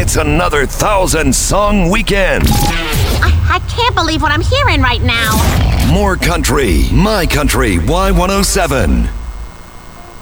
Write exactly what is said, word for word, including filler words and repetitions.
It's another thousand song weekend. I, I can't believe what I'm hearing right now. More country, My Country Y one oh seven.